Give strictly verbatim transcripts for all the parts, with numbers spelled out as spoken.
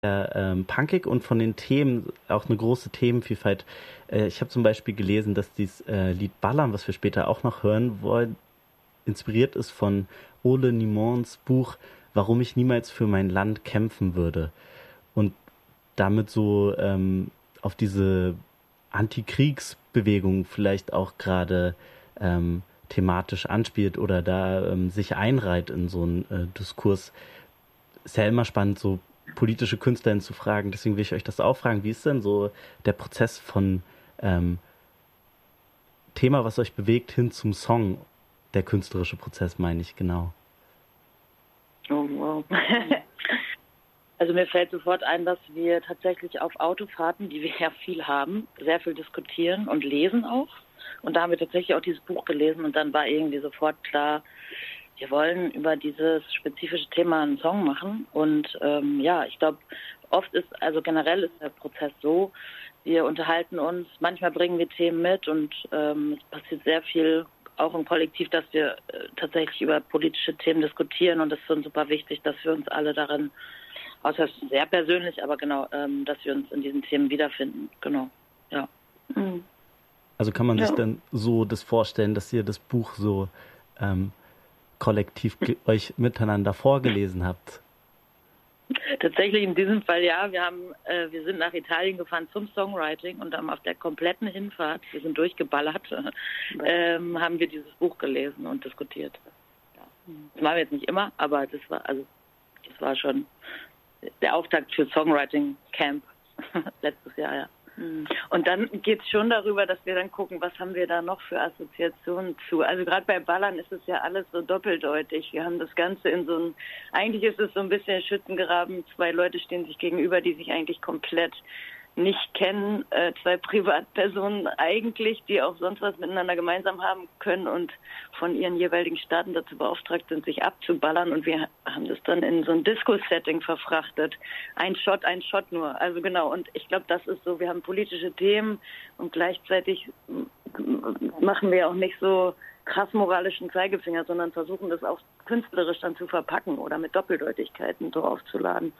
sehr ähm, punkig und von den Themen auch eine große Themenvielfalt. Äh, ich habe zum Beispiel gelesen, dass dieses äh, Lied Ballern, was wir später auch noch hören wollen, inspiriert ist von Ole Nimons Buch Warum ich niemals für mein Land kämpfen würde. Und damit so ähm, auf diese Antikriegsbewegung vielleicht auch gerade ähm, thematisch anspielt oder da ähm, sich einreiht in so einen äh, Diskurs. Ist ja immer spannend, so politische Künstler zu fragen. Deswegen will ich euch das auch fragen. Wie ist denn so der Prozess von ähm, Thema, was euch bewegt, hin zum Song? Der künstlerische Prozess, meine ich, genau. Oh, wow. Also mir fällt sofort ein, dass wir tatsächlich auf Autofahrten, die wir ja viel haben, sehr viel diskutieren und lesen auch. Und da haben wir tatsächlich auch dieses Buch gelesen und dann war irgendwie sofort klar, wir wollen über dieses spezifische Thema einen Song machen. Und ähm, ja, ich glaube, oft ist, also generell ist der Prozess so, wir unterhalten uns, manchmal bringen wir Themen mit und ähm, es passiert sehr viel auch im Kollektiv, dass wir äh, tatsächlich über politische Themen diskutieren und das ist uns super wichtig, dass wir uns alle darin, außer es ist sehr persönlich, aber genau, ähm, dass wir uns in diesen Themen wiederfinden, genau, ja. Mhm. Also kann man ja. sich dann so das vorstellen, dass ihr das Buch so ähm, kollektiv ge- euch miteinander vorgelesen habt? Tatsächlich in diesem Fall ja. Wir haben, äh, wir sind nach Italien gefahren zum Songwriting und haben auf der kompletten Hinfahrt, wir sind durchgeballert, ähm, haben wir dieses Buch gelesen und diskutiert. Ja. Das machen wir jetzt nicht immer, aber das war also das war schon der Auftakt für Songwriting Camp letztes Jahr, ja. Und dann geht es schon darüber, dass wir dann gucken, was haben wir da noch für Assoziationen zu. Also gerade bei Ballern ist es ja alles so doppeldeutig. Wir haben das Ganze in so ein, eigentlich ist es so ein bisschen Schützengraben. Zwei Leute stehen sich gegenüber, die sich eigentlich komplett nicht kennen. Äh, zwei Privatpersonen eigentlich, die auch sonst was miteinander gemeinsam haben können und von ihren jeweiligen Staaten dazu beauftragt sind, sich abzuballern. Und wir haben das dann in so ein Disco-Setting verfrachtet. Ein Shot, ein Shot nur. Also genau. Und ich glaube, das ist so, wir haben politische Themen und gleichzeitig machen wir auch nicht so krass moralischen Zeigefinger, sondern versuchen das auch künstlerisch dann zu verpacken oder mit Doppeldeutigkeiten so aufzuladen.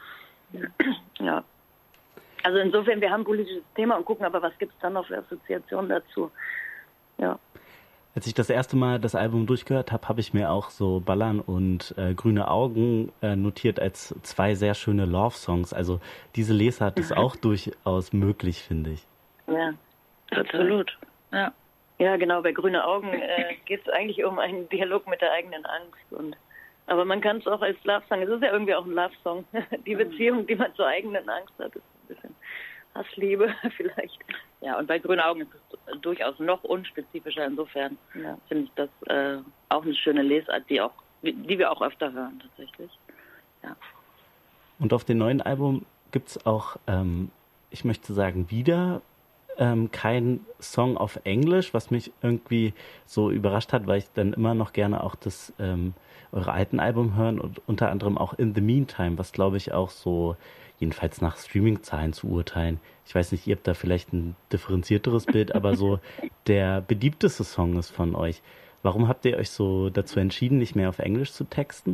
Ja. Also insofern, wir haben ein politisches Thema und gucken aber, was gibt es dann noch für Assoziationen dazu. Ja. Als ich das erste Mal das Album durchgehört habe, habe ich mir auch so Ballern und äh, Grüne Augen äh, notiert als zwei sehr schöne Love-Songs. Also diese Lesart ist auch durchaus möglich, finde ich. Ja, absolut. Ja, ja genau, bei Grüne Augen äh, geht es eigentlich um einen Dialog mit der eigenen Angst. Und aber man kann es auch als Love-Song, es ist ja irgendwie auch ein Love-Song. Die Beziehung, die man zur eigenen Angst hat, ist ein bisschen Hassliebe vielleicht. Ja, und bei Grüne Augen ist es durchaus noch unspezifischer. Insofern ja. finde ich das äh, auch eine schöne Lesart, die auch, die wir auch öfter hören tatsächlich. Ja. Und auf dem neuen Album gibt es auch, ähm, ich möchte sagen, wieder ähm, kein Song auf Englisch, was mich irgendwie so überrascht hat, weil ich dann immer noch gerne auch das ähm, eure alten Album hören und unter anderem auch In the Meantime, was glaube ich auch so jedenfalls nach Streaming-Zahlen zu urteilen. Ich weiß nicht, ihr habt da vielleicht ein differenzierteres Bild, aber so der beliebteste Song ist von euch. Warum habt ihr euch so dazu entschieden, nicht mehr auf Englisch zu texten?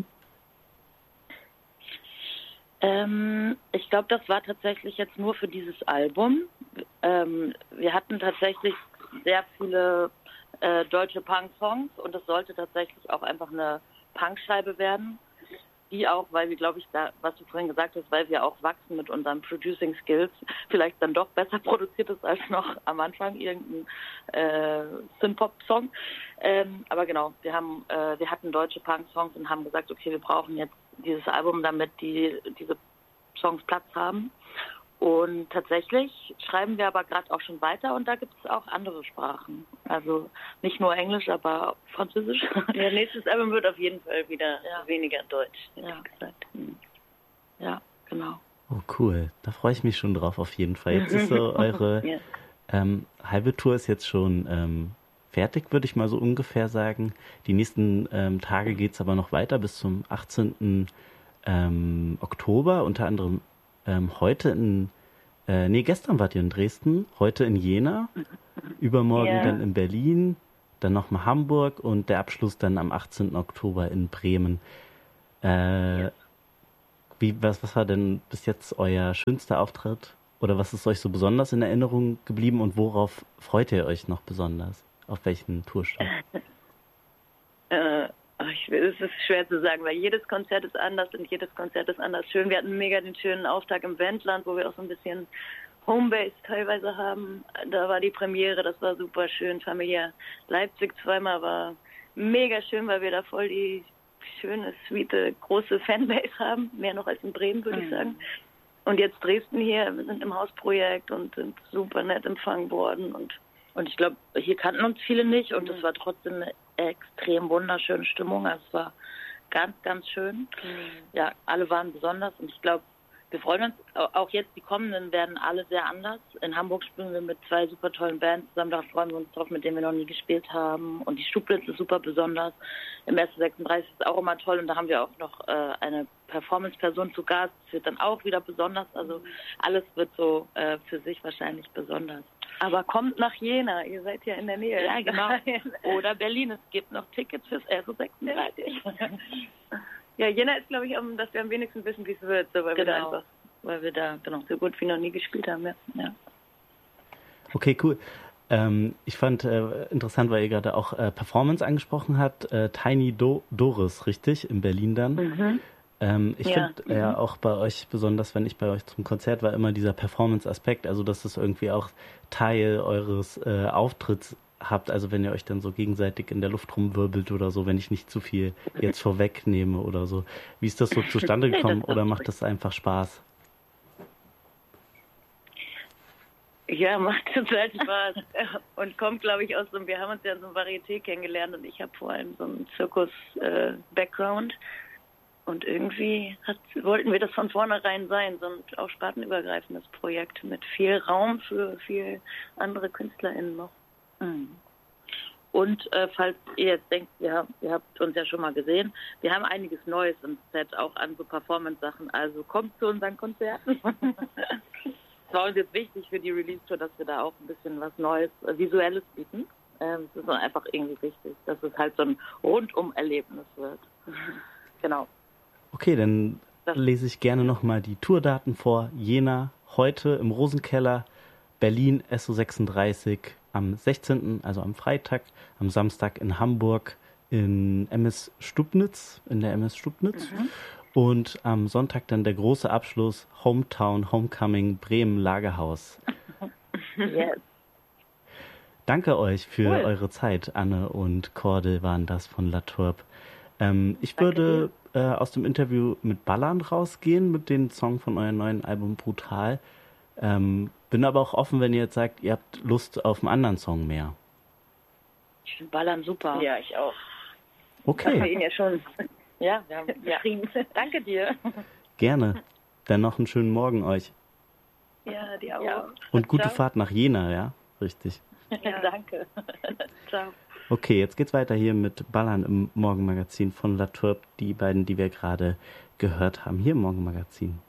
Ähm, ich glaube, das war tatsächlich jetzt nur für dieses Album. Ähm, wir hatten tatsächlich sehr viele äh, deutsche Punk-Songs und es sollte tatsächlich auch einfach eine Punkscheibe werden. Die auch, weil wir, glaube ich, da, was du vorhin gesagt hast, weil wir auch wachsen mit unseren Producing Skills, vielleicht dann doch besser produziert ist als noch am Anfang irgendein äh, Synth-Pop-Song. Ähm, aber genau, wir haben, äh, wir hatten deutsche Punk-Songs und haben gesagt, okay, wir brauchen jetzt dieses Album, damit die diese Songs Platz haben. Und tatsächlich schreiben wir aber gerade auch schon weiter und da gibt es auch andere Sprachen. Also nicht nur Englisch, aber auch Französisch. Ja, nächstes Album wird auf jeden Fall wieder ja. weniger Deutsch. Ja. ja, genau. Oh cool, da freue ich mich schon drauf auf jeden Fall. Jetzt ist so eure ja. ähm, halbe Tour ist jetzt schon ähm, fertig, würde ich mal so ungefähr sagen. Die nächsten ähm, Tage geht es aber noch weiter bis zum achtzehnten Ähm, Oktober, unter anderem Ähm, heute in, äh, nee, gestern wart ihr in Dresden, heute in Jena, übermorgen yeah. dann in Berlin, dann nochmal Hamburg und der Abschluss dann am achtzehnten Oktober in Bremen. Äh, Wie, was, was war denn bis jetzt euer schönster Auftritt? Oder was ist euch so besonders in Erinnerung geblieben und worauf freut ihr euch noch besonders? Auf welchen Tourstopp? äh, ich, es ist schwer zu sagen, weil jedes Konzert ist anders und jedes Konzert ist anders schön. Wir hatten mega den schönen Auftakt im Wendland, wo wir auch so ein bisschen Homebase teilweise haben. Da war die Premiere, das war super schön. Familie Leipzig zweimal war mega schön, weil wir da voll die schöne, sweete, große Fanbase haben. Mehr noch als in Bremen, würde mhm. ich sagen. Und jetzt Dresden hier, wir sind im Hausprojekt und sind super nett empfangen worden. Und, und ich glaube, hier kannten uns viele nicht und es mhm. war trotzdem eine extrem wunderschöne Stimmung. Also es war ganz, ganz schön. Mhm. Ja, alle waren besonders und ich glaube, wir freuen uns, auch jetzt die kommenden werden alle sehr anders. In Hamburg spielen wir mit zwei super tollen Bands zusammen, da freuen wir uns drauf, mit denen wir noch nie gespielt haben. Und die Stubblitz ist super besonders. Im S sechsunddreißig ist auch immer toll und da haben wir auch noch äh, eine Performance-Person zu Gast. Das wird dann auch wieder besonders. Also alles wird so äh, für sich wahrscheinlich besonders. Aber kommt nach Jena, ihr seid ja in der Nähe. Ja, genau. Oder Berlin, es gibt noch Tickets fürs S sechsunddreißig. Ja, Jena ist, glaube ich, dass wir am wenigsten wissen, wie es wird, so, weil genau. wir da einfach, weil wir da genau, so gut wie noch nie gespielt haben. Ja. Ja. Okay, cool. Ähm, ich fand äh, interessant, weil ihr gerade auch äh, Performance angesprochen habt. Äh, Tiny Do- Doris, richtig? In Berlin dann. Mhm. Ähm, ich ja. finde ja mhm. auch bei euch besonders, wenn ich bei euch zum Konzert war, immer dieser Performance-Aspekt, also dass das irgendwie auch Teil eures äh, Auftritts habt, also wenn ihr euch dann so gegenseitig in der Luft rumwirbelt oder so, wenn ich nicht zu viel jetzt vorwegnehme oder so. Wie ist das so zustande gekommen oder macht das einfach Spaß? Ja, macht total Spaß und kommt, glaube ich, aus so einem, wir haben uns ja in so einem Varieté kennengelernt und ich habe vor allem so einen Zirkus-Background äh, und irgendwie hat, wollten wir das von vornherein sein, so ein auch spartenübergreifendes Projekt mit viel Raum für viel andere KünstlerInnen noch. Und äh, falls ihr jetzt denkt, ihr habt, ihr habt uns ja schon mal gesehen, wir haben einiges Neues im Set, auch an so Performance-Sachen. Also kommt zu unseren Konzerten. Es war uns jetzt wichtig für die Release-Tour, dass wir da auch ein bisschen was Neues, äh, Visuelles bieten. Ähm, es ist einfach irgendwie wichtig, dass es halt so ein Rundum-Erlebnis wird. Genau. Okay, dann das lese ich gerne nochmal die Tourdaten vor. Jena, heute im Rosenkeller, Berlin, S O sechsunddreißig, am sechzehnten, also am Freitag, am Samstag in Hamburg, in M S Stubnitz, in der M S Stubnitz. Mhm. Und am Sonntag dann der große Abschluss, Hometown, Homecoming, Bremen, Lagerhaus. Yes. Danke euch für cool. eure Zeit. Anne und Cordel waren das von La Tourbe. Ähm, ich Danke würde äh, aus dem Interview mit Ballern rausgehen, mit dem Song von eurem neuen Album Brutal. Ähm, bin aber auch offen, wenn ihr jetzt sagt, ihr habt Lust auf einen anderen Song mehr. Ich finde Ballern super. Ja, ich auch. Okay. Das haben wir ihn ja schon. Ja, wir haben geschrieben. Ja. Danke dir. Gerne. Dann noch einen schönen Morgen euch. Ja, dir auch. Ja. Und gute Ciao. Fahrt nach Jena, ja? Richtig. Ja, danke. Ciao. Okay, jetzt geht's weiter hier mit Ballern im Morgenmagazin von La Tourbe. Die beiden, die wir gerade gehört haben, hier im Morgenmagazin.